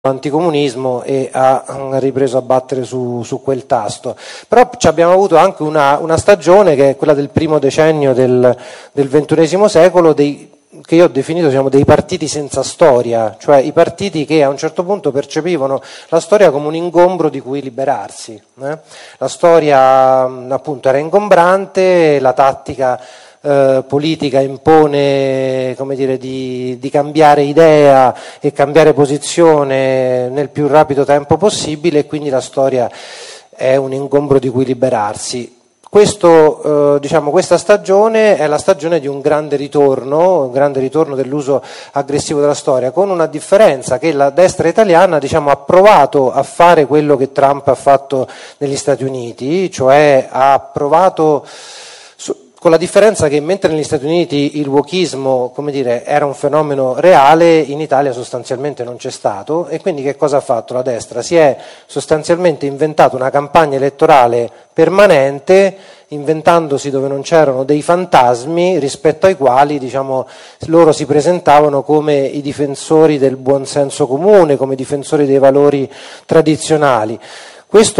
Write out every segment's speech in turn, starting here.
anticomunismo e ha ripreso a battere su quel tasto. Però abbiamo avuto anche una stagione che è quella del primo decennio del XXI secolo, che io ho definito dei partiti senza storia, cioè i partiti che a un certo punto percepivano la storia come un ingombro di cui liberarsi. La storia appunto era ingombrante, la tattica politica impone, come dire, di cambiare idea e cambiare posizione nel più rapido tempo possibile, e quindi la storia è un ingombro di cui liberarsi. Questa stagione è la stagione di un grande ritorno dell'uso aggressivo della storia, con una differenza: che la destra italiana ha provato a fare quello che Trump ha fatto negli Stati Uniti, cioè ha provato, con la differenza che mentre negli Stati Uniti il wokismo, come dire, era un fenomeno reale, in Italia sostanzialmente non c'è stato. E quindi che cosa ha fatto la destra? Si è sostanzialmente inventato una campagna elettorale permanente, inventandosi dove non c'erano dei fantasmi rispetto ai quali loro si presentavano come i difensori del buon senso comune, come i difensori dei valori tradizionali. Questo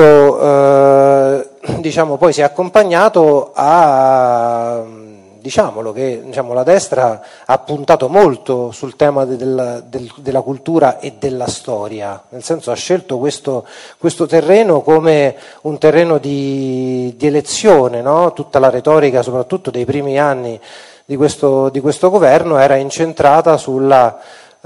poi si è accompagnato a, che la destra ha puntato molto sul tema della cultura e della storia, nel senso ha scelto questo terreno come un terreno di elezione, no? Tutta la retorica, soprattutto dei primi anni di questo governo, era incentrata sulla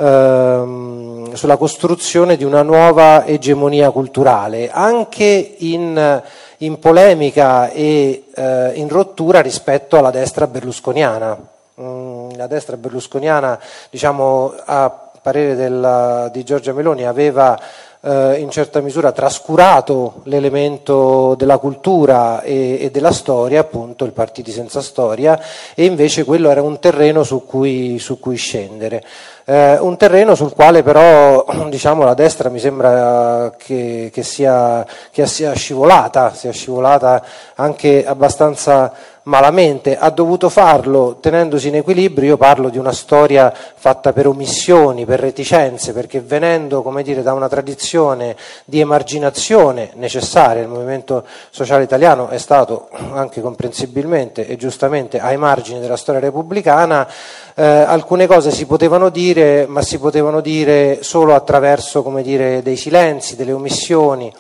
costruzione di una nuova egemonia culturale, anche in polemica e in rottura rispetto alla destra berlusconiana. La destra berlusconiana, a parere di Giorgia Meloni, aveva in certa misura trascurato l'elemento della cultura e della storia, appunto il partiti senza storia, e invece quello era un terreno su cui scendere. Un terreno sul quale però la destra mi sembra che sia scivolata anche abbastanza malamente. Ha dovuto farlo tenendosi in equilibrio. Io parlo di una storia fatta per omissioni, per reticenze, perché venendo, come dire, da una tradizione di emarginazione necessaria, il movimento sociale italiano è stato anche comprensibilmente e giustamente ai margini della storia repubblicana. Alcune cose si potevano dire, ma si potevano dire solo attraverso, come dire, dei silenzi, delle omissioni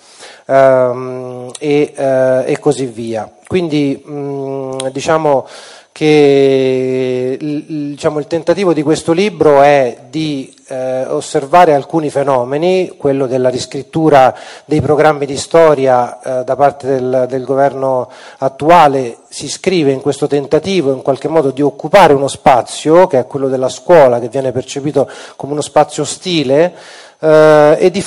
e così via. Quindi che il tentativo di questo libro è di osservare alcuni fenomeni. Quello della riscrittura dei programmi di storia da parte del governo attuale si iscrive in questo tentativo in qualche modo di occupare uno spazio che è quello della scuola, che viene percepito come uno spazio ostile, e di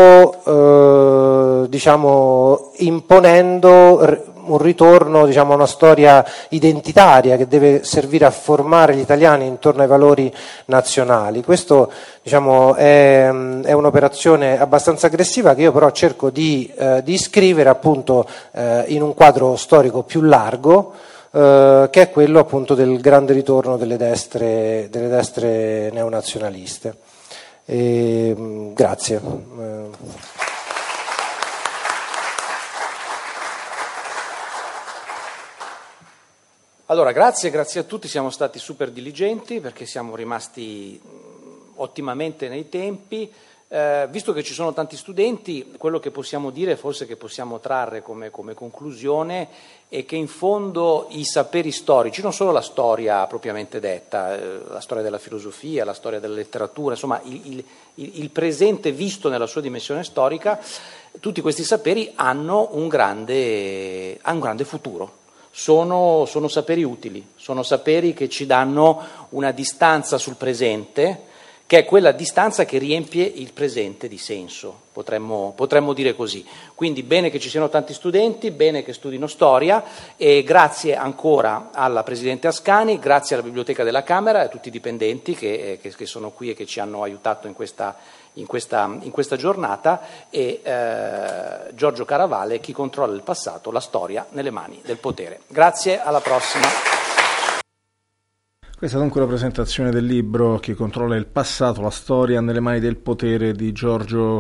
farlo imponendo un ritorno a una storia identitaria che deve servire a formare gli italiani intorno ai valori nazionali. Questo è un'operazione abbastanza aggressiva, che io però cerco di iscrivere appunto in un quadro storico più largo, che è quello appunto del grande ritorno delle destre neonazionaliste. Grazie. Allora, grazie a tutti, siamo stati super diligenti perché siamo rimasti ottimamente nei tempi. Visto che ci sono tanti studenti, quello che possiamo dire, forse che possiamo trarre come conclusione, è che in fondo i saperi storici, non solo la storia propriamente detta, la storia della filosofia, la storia della letteratura, insomma il presente visto nella sua dimensione storica, tutti questi saperi hanno un grande futuro. Sono saperi utili, sono saperi che ci danno una distanza sul presente, che è quella distanza che riempie il presente di senso, potremmo dire così. Quindi bene che ci siano tanti studenti, bene che studino storia, e grazie ancora alla Presidente Ascani, grazie alla Biblioteca della Camera e a tutti i dipendenti che sono qui e che ci hanno aiutato in questa giornata, e Giorgio Caravale, Chi controlla il passato, la storia nelle mani del potere. Grazie, alla prossima. Questa è dunque la presentazione del libro Chi controlla il passato, la storia nelle mani del potere di Giorgio